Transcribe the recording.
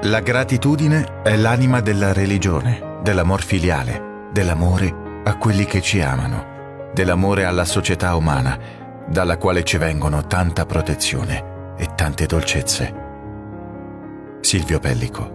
La gratitudine è l'anima della religione, dell'amor filiale, dell'amore a quelli che ci amano, dell'amore alla società umana, dalla quale ci vengono tanta protezione e tante dolcezze. Silvio Pellico.